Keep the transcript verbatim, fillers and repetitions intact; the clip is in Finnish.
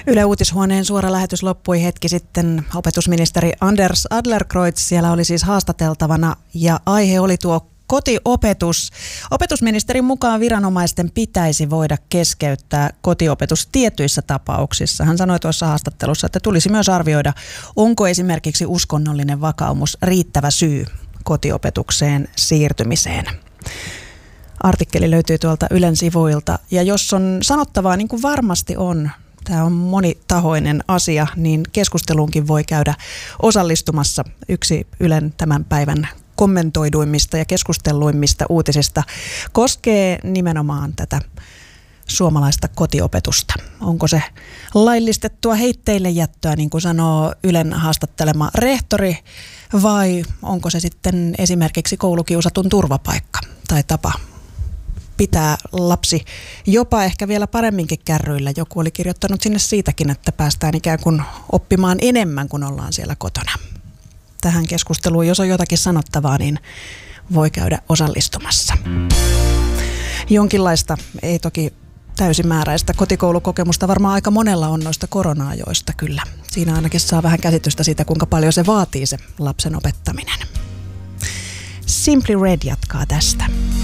Yle Uutishuoneen suora lähetys loppui hetki sitten. Opetusministeri Anders Adlercreutz siellä oli siis haastateltavana ja aihe oli tuo kotiopetus. Opetusministerin mukaan viranomaisten pitäisi voida keskeyttää kotiopetus tietyissä tapauksissa. Hän sanoi tuossa haastattelussa, että tulisi myös arvioida, onko esimerkiksi uskonnollinen vakaumus riittävä syy kotiopetukseen siirtymiseen. Artikkeli löytyy tuolta Ylen sivuilta ja jos on sanottavaa, niin kuin varmasti on, tämä on monitahoinen asia, niin keskusteluunkin voi käydä osallistumassa. Yksi Ylen tämän päivän kommentoiduimmista ja keskustelluimmista uutisista koskee nimenomaan tätä suomalaista kotiopetusta. Onko se laillistettua heitteille jättöä, niin kuin sanoo Ylen haastattelema rehtori, vai onko se sitten esimerkiksi koulukiusatun turvapaikka tai tapa pitää lapsi jopa ehkä vielä paremminkin kärryillä. Joku oli kirjoittanut sinne siitäkin, että päästään ikään kuin oppimaan enemmän, kun ollaan siellä kotona. Tähän keskusteluun, jos on jotakin sanottavaa, niin voi käydä osallistumassa. Jonkinlaista, ei toki täysimääräistä kotikoulukokemusta varmaan aika monella on noista korona-ajoista kyllä. Siinä ainakin saa vähän käsitystä siitä, kuinka paljon se vaatii se lapsen opettaminen. Simply Red jatkaa tästä.